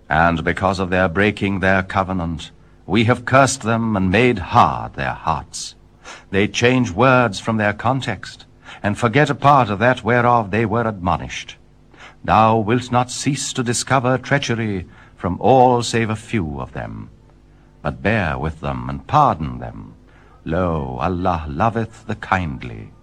And because of their breaking their covenant, we have cursed them and made hard their hearts. They change words from their context, and forget a part of that whereof they were admonished. Thou wilt not cease to discover treachery from all save a few of them, but bear with them and pardon them. Lo, Allah loveth the kindly.